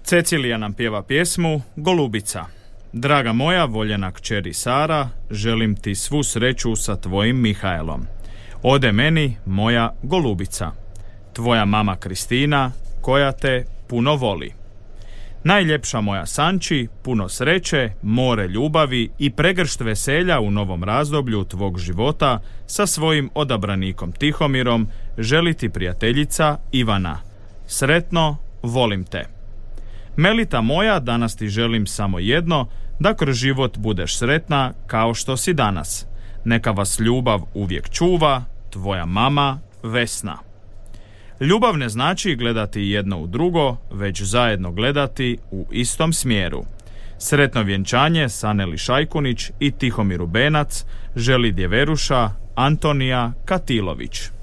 Cecilija nam pjeva pjesmu Golubica. Draga moja voljena kćeri Sara, želim ti svu sreću sa tvojim Mihaelom. Ode meni moja golubica, tvoja mama Kristina, koja te puno voli. Najljepša moja Sanči, puno sreće, more ljubavi i pregršt veselja u novom razdoblju tvog života sa svojim odabranikom Tihomirom želi ti prijateljica Ivana. Sretno, volim te. Melita moja, danas ti želim samo jedno, da kroz život budeš sretna kao što si danas. Neka vas ljubav uvijek čuva, tvoja mama Vesna. Ljubav ne znači gledati jedno u drugo, već zajedno gledati u istom smjeru. Sretno vjenčanje Saneli Šajkunić i Tihomiru Benac želi djeveruša Antonija Katilović.